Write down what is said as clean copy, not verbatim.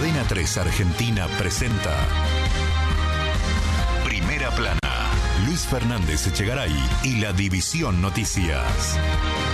Cadena 3 Argentina presenta Primera Plana, Luis Fernández Echegaray y la División Noticias.